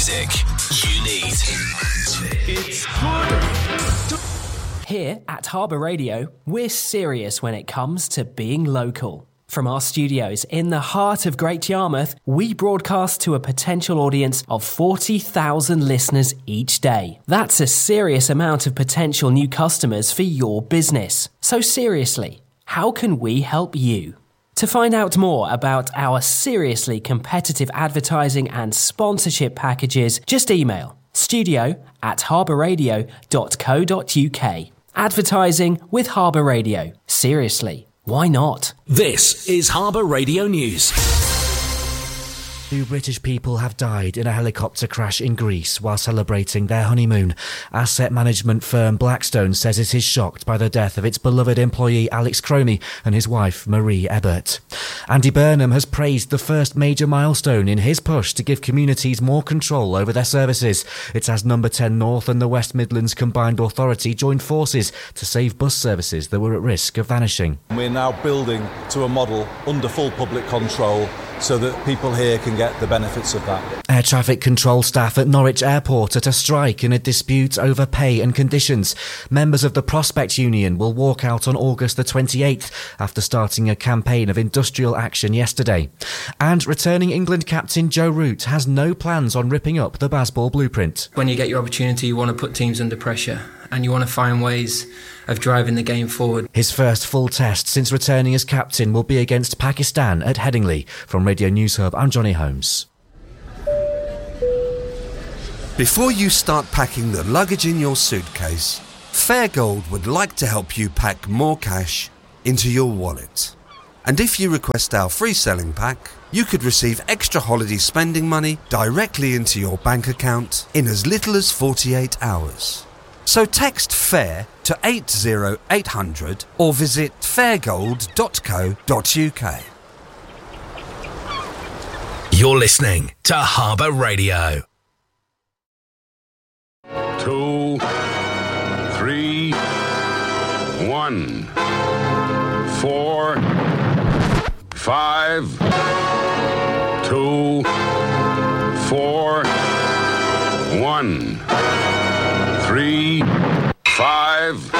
music you need. It's good. Here at Harbour Radio, we're serious when it comes to being local. From our studios in the heart of Great Yarmouth, we broadcast to a potential audience of 40,000 listeners each day. That's a serious amount of potential new customers for your business. So seriously, how can we help you? To find out more about our seriously competitive advertising and sponsorship packages, just email studio@harbourradio.co.uk. Advertising with Harbour Radio. Seriously, why not? This is Harbour Radio News. 2 British people have died in a helicopter crash in Greece while celebrating their honeymoon. Asset management firm Blackstone says it is shocked by the death of its beloved employee Alex Croney and his wife Marie Ebert. Andy Burnham has praised the first major milestone in his push to give communities more control over their services. It's as Number 10 North and the West Midlands Combined Authority joined forces to save bus services that were at risk of vanishing. We're now building to a model under full public control so that people here can get the benefits of that. Air traffic control staff at Norwich Airport at a strike in a dispute over pay and conditions. Members of the Prospect Union will walk out on August the 28th after starting a campaign of industrial action yesterday. And returning England captain Joe Root has no plans on ripping up the Bazball blueprint. When you get your opportunity, you want to put teams under pressure and you want to find ways of driving the game forward. His first full test since returning as captain will be against Pakistan at Headingley. From Radio News Hub, I'm Johnny Holmes. Before you start packing the luggage in your suitcase, Fairgold would like to help you pack more cash into your wallet. And if you request our free selling pack, you could receive extra holiday spending money directly into your bank account in as little as 48 hours. So text FAIR to 80800 or visit fairgold.co.uk. You're listening to Harbour Radio. 2, 3, 1, 4, 5, 2, 4, 1, 3, 5.